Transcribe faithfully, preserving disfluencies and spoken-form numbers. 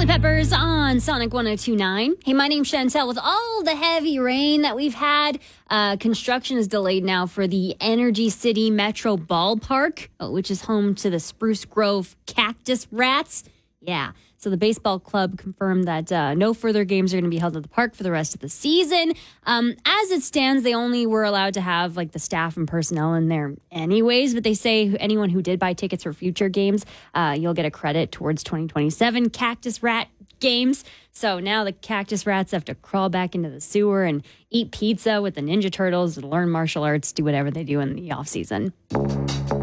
Peppers on Sonic one oh two point nine. Hey, my name's Chantel. With all the heavy rain that we've had, uh, construction is delayed now for the Energy City Metro Ballpark, which is home to the Spruce Grove Cactus Rats. Yeah. So the baseball club confirmed that uh, no further games are going to be held at the park for the rest of the season. Um, as it stands, they only were allowed to have like the staff and personnel in there anyways. But they say anyone who did buy tickets for future games, uh, you'll get a credit towards twenty twenty-seven Cactus Rat games. So now the Cactus Rats have to crawl back into the sewer and eat pizza with the Ninja Turtles and learn martial arts, do whatever they do in the off season.